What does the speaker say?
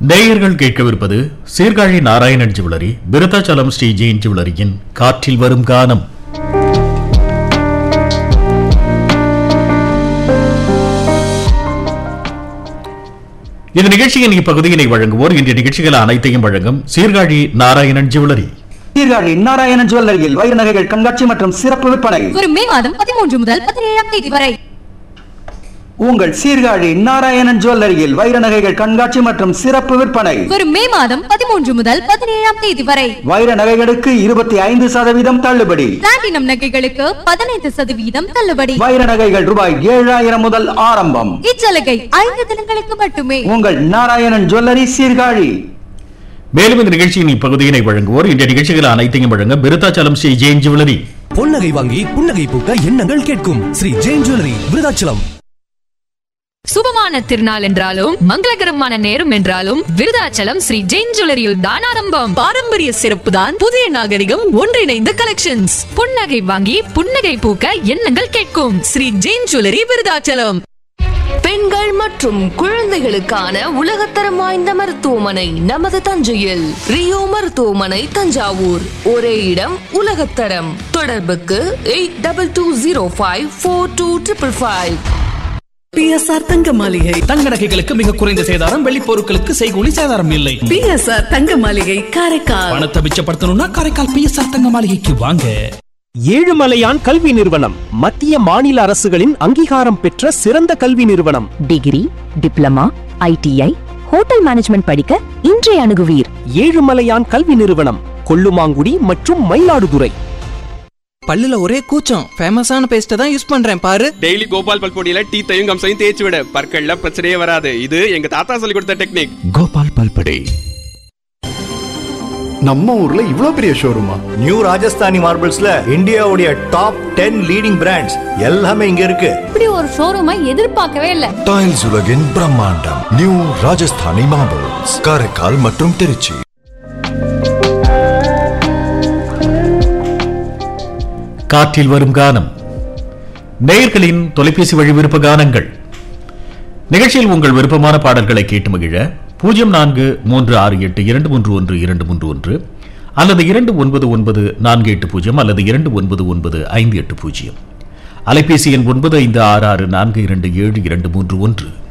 நேயர்கள் கேட்கவிருப்பது சீர்காழி நாராயணன் ஜுவல்லரி, விருத்தாச்சலம் ஸ்ரீ ஜெயின் ஜுவல்லரியின் காற்றில் வரும் கானம். இந்த நிகழ்ச்சியின் இப்பகுதியினை வழங்குவோர் இன்றைய நிகழ்ச்சிகள் அனைத்தையும் வழங்கும் சீர்காழி நாராயணன் ஜுவல்லரி. சீர்காழி நாராயணன் ஜுவல்லரியில் வைர நகைகள் கண்காட்சி மற்றும் சிறப்பு விற்பனை வரும் மே மாதம் 13 முதல் 17ஆம் தேதி வரை. உங்கள் சீர்காழி நாராயணன் ஜுவல்லரியில் வைர நகைகள் கண்காட்சி மற்றும் சிறப்பு விற்பனை வரும் மே மாதம் 13 முதல் 17ஆம் தேதி வரை. வைர நகைகளுக்கு 25% தள்ளுபடி, பிளாட்டினம் நகைகளுக்கு 15% தள்ளுபடி. வைர நகைகள் ரூபாய் 7000 முதல் ஆரம்பம். இச்சலுகை 5 தினங்களுக்கு மட்டுமே. உங்கள் நாராயணன் ஜுவல்லரி சீர்காழி. மேலும் இந்த நிகழ்ச்சியின் இப்பகுதியினை வழங்குவோர் இன்றைய நிகழ்ச்சிகள் அனைத்தையும் வழங்க விருத்தாச்சலம் ஸ்ரீ ஜெயின் ஜுவல்லரி. பொன்னகை வாங்கி புன்னகை பூக்க எண்ணங்கள் கேட்கும் ஸ்ரீ ஜெயின் ஜுவல்லரி, விருத்தாச்சலம். சுபமான திருநாள் என்றாலும் மங்களகரமான நேரம் என்றாலும் விருதாச்சலம் ஸ்ரீ ஜெயின் ஜுவல்லரியில் தான் ஆரம்பம். பாரம்பரிய சிறப்பு தான் புதிய நாகரிகம் ஒன்றிணைந்த கலெக்ஷன்ஸ். புன்னகை வாங்கி புன்னகை பூக்க எண்ணங்கள் கேட்கும் ஸ்ரீ ஜெயின் ஜுவல்லரி, விருதாச்சலம். பெண்கள் மற்றும் குழந்தைகளுக்கான உலகத்தரம் வாய்ந்த மருத்துவமனை நமது தஞ்சையில். ரியோ மருத்துவமனை, தஞ்சாவூர். ஒரே இடம், உலகத்தரம். தொடர்புக்கு 82054255. பிஎஸ்ஆர் தங்க மாளிகை. தங்க நகைகளுக்கு மிக குறைந்த சேதாரம், வெள்ளி பொருட்களுக்கு செய்கூலி சேதாரம் இல்லை. பிஎஸ்ஆர் தங்க மாளிகை, காரைக்கால். பணத்தை மிச்சப்படுத்தணும்னா காரைக்கால் பிஎஸ்ஆர் தங்க மாளிகைக்கு வாங்க. ஏழுமலையான் கல்வி நிறுவனம் மத்திய மாநில அரசுகளின் அங்கீகாரம் பெற்ற சிறந்த கல்வி நிறுவனம். Degree, diploma, ITI, hotel management படிக்க இன்றைய அணுகுவீர். ஏழுமலையான் கல்வி நிறுவனம், கொல்லுமாங்குடி மற்றும் மயிலாடுதுறை. பல்லுல ஒரே கூச்சம், ஃபேமஸான பேஸ்ட தான் யூஸ் பண்றேன் பாரு. டெய்லி கோபால் பல்பொடியில டீத்தையும் கம்சையும் தேய்ச்சி விட, பற்கள்ல பிரச்சனையே வராது. இது எங்க தாத்தா சொல்லி கொடுத்த டெக்னிக். கோபால் பல்பொடி. நம்ம ஊர்ல இவ்ளோ பெரிய ஷோரூமா? நியூ ராஜஸ்தானி மார்பிள்ஸ்ல இந்தியாவுடைய டாப் 10 லீடிங் பிராண்ட்ஸ் எல்லாமே இங்க இருக்கு. இப்படி ஒரு ஷோரூமை எதிர்பார்க்கவே இல்ல. டைல்ஸ் உலகின் பிரம்மாண்டம் நியூ ராஜஸ்தானி மார்பிள்ஸ், காரைக்கால் மற்றும் திருச்சி. காற்றில் வரும் கானம், நேயர்களின் தொலைபேசி வழி விருப்ப கானங்கள். நிகழ்ச்சியில் உங்கள் விருப்பமான பாடல்களை கேட்டு மகிழ 043682312231 அல்லது 299480 அல்லது 299580. அலைபேசி எண் 956642722331.